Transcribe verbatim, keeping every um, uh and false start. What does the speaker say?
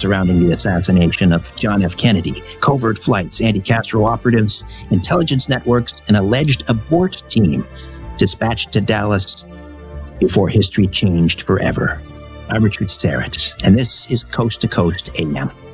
surrounding the assassination of John F. Kennedy, covert flights, anti-Castro operatives, intelligence networks, an alleged abort team dispatched to Dallas before history changed forever. I'm Richard Syrett, and this is Coast to Coast A M.